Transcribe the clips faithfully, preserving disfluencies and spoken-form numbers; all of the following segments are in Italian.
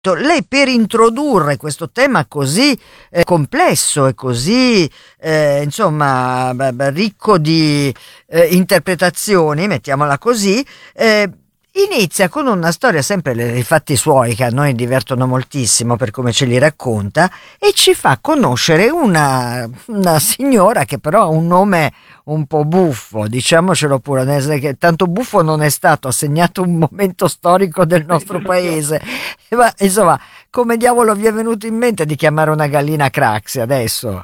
Lei, per introdurre questo tema così eh, complesso e così eh, insomma b- b- ricco di eh, interpretazioni, mettiamola così, eh, inizia con una storia, sempre i fatti suoi, che a noi divertono moltissimo per come ce li racconta, e ci fa conoscere una, una signora che però ha un nome un po' buffo, diciamocelo pure, che tanto buffo non è stato, ha segnato un momento storico del nostro paese. Ma insomma, come diavolo vi è venuto in mente di chiamare una gallina Craxi adesso?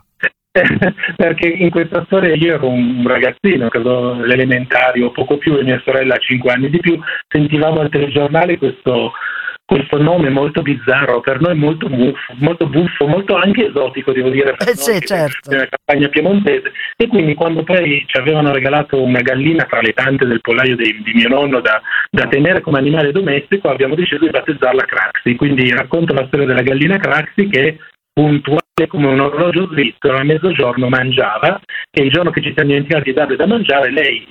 Perché in questa storia io ero un ragazzino, credo elementari o poco più, e mia sorella ha cinque anni di più, sentivamo al telegiornale questo, questo nome molto bizzarro, per noi molto buffo, molto buffo, molto anche esotico, devo dire, per eh noi, sì, certo. nella campagna piemontese. E quindi quando poi ci avevano regalato una gallina tra le tante del pollaio di, di mio nonno da, da tenere come animale domestico, abbiamo deciso di battezzarla Craxi. Quindi racconto la storia della gallina Craxi, che puntuale come un orologio svizzero, a mezzogiorno mangiava, e il giorno che ci siamo dimenticati di darle da mangiare, lei,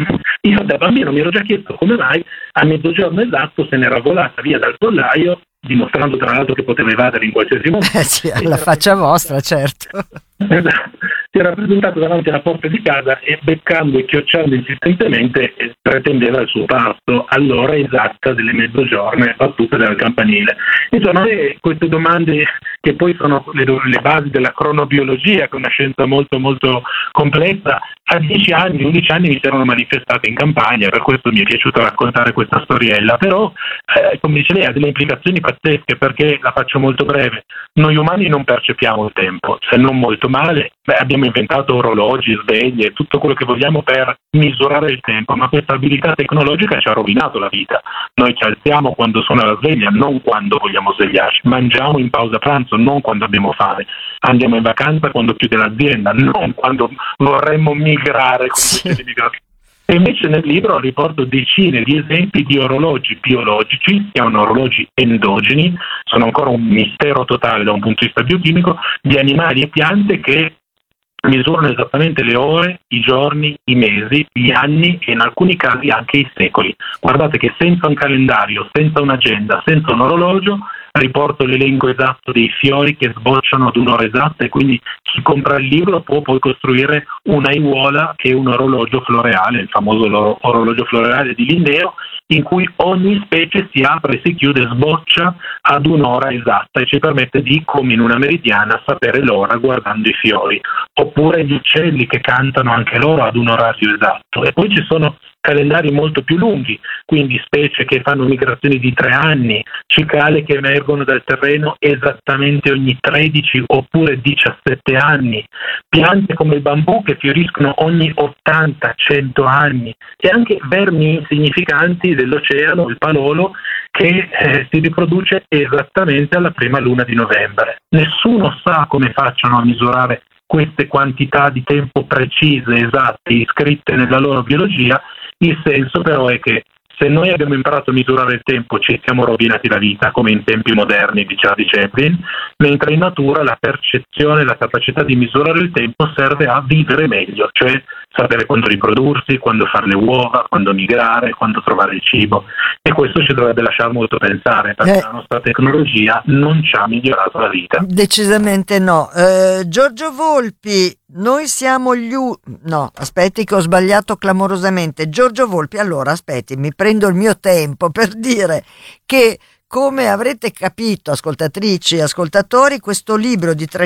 io da bambino mi ero già chiesto come mai a mezzogiorno esatto se n'era volata via dal pollaio, dimostrando tra l'altro che poteva evadere in qualsiasi momento. Eh sì, alla faccia vostra, certo. Esatto. Si era presentato davanti alla porta di casa e, beccando e chiocciando insistentemente, pretendeva il suo pasto all'ora esatta delle mezzogiorne battute dal campanile. Insomma, queste domande, che poi sono le, le basi della cronobiologia, che è una scienza molto molto complessa, a dieci anni, undici anni mi si erano manifestate in campagna, per questo mi è piaciuto raccontare questa storiella. Però, eh, come dice lei, ha delle implicazioni pazzesche, perché, la faccio molto breve, noi umani non percepiamo il tempo, se non molto male. Beh, abbiamo inventato orologi, sveglie, tutto quello che vogliamo per misurare il tempo, ma questa abilità tecnologica ci ha rovinato la vita. Noi ci alziamo quando suona la sveglia, non quando vogliamo svegliarci, mangiamo in pausa pranzo, non quando abbiamo fame, andiamo in vacanza quando chiude l'azienda, non quando vorremmo migrare come Sì. di migrazione. E invece nel libro riporto decine di esempi di orologi biologici, si chiamano orologi endogeni, sono ancora un mistero totale da un punto di vista biochimico, di animali e piante che misurano esattamente le ore, i giorni, i mesi, gli anni e in alcuni casi anche i secoli. Guardate che senza un calendario, senza un'agenda, senza un orologio, riporto l'elenco esatto dei fiori che sbocciano ad un'ora esatta, e quindi chi compra il libro può poi costruire un'aiuola che è un orologio floreale, il famoso loro- orologio floreale di Linneo, in cui ogni specie si apre e si chiude, sboccia ad un'ora esatta, e ci permette di, come in una meridiana, sapere l'ora guardando i fiori. Oppure gli uccelli che cantano anche loro ad un orario esatto. E poi ci sono calendari molto più lunghi, quindi specie che fanno migrazioni di tre anni, cicale che emergono dal terreno esattamente ogni tredici oppure diciassette anni, piante come il bambù che fioriscono ogni ottanta cento anni, e anche vermi insignificanti dell'oceano, il palolo, che eh, si riproduce esattamente alla prima luna di novembre. Nessuno sa come facciano a misurare queste quantità di tempo precise, esatte, iscritte nella loro biologia. Il senso però è che se noi abbiamo imparato a misurare il tempo ci siamo rovinati la vita, come in tempi moderni, diceva Chaplin, mentre in natura la percezione, la capacità di misurare il tempo serve a vivere meglio, cioè sapere quando riprodursi, quando fare le uova, quando migrare, quando trovare il cibo. E questo ci dovrebbe lasciare molto pensare, perché Eh. la nostra tecnologia non ci ha migliorato la vita. Decisamente no. Eh, Giorgio Volpi, noi siamo gli u... No, aspetti che ho sbagliato clamorosamente. Giorgio Volpi, allora aspetti, mi prendo il mio tempo per dire che, come avrete capito, ascoltatrici e ascoltatori, questo libro di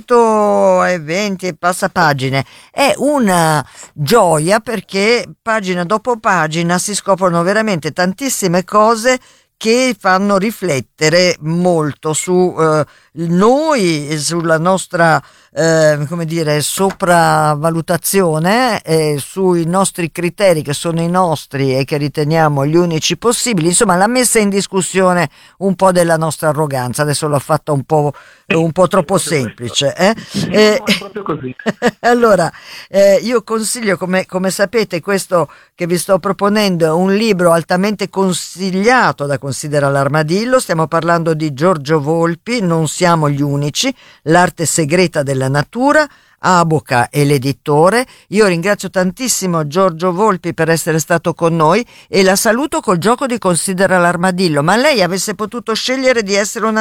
trecentoventi e passa pagine è una gioia, perché pagina dopo pagina si scoprono veramente tantissime cose che fanno riflettere molto su eh, noi, sulla nostra eh, come dire, sopravvalutazione, eh, sui nostri criteri che sono i nostri e che riteniamo gli unici possibili, insomma la messa in discussione un po' della nostra arroganza. Adesso l'ho fatta un po', un po' troppo semplice, eh? Eh, No, è proprio così. allora eh, io consiglio, come, come sapete, questo che vi sto proponendo è un libro altamente consigliato da consigliare Considera l'armadillo, stiamo parlando di Giorgio Volpi, Non siamo gli unici, l'arte segreta della natura. Aboca è l'editore. Io ringrazio tantissimo Giorgio Volpi per essere stato con noi e la saluto col gioco di Considera l'armadillo, ma lei avesse potuto scegliere di essere una